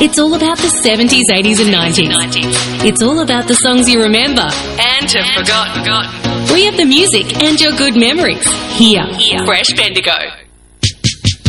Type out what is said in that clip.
It's all about the 70s, 80s and 90s. It's all about the songs you remember and have forgotten. We have the music and your good memories. Here. Fresh Bendigo.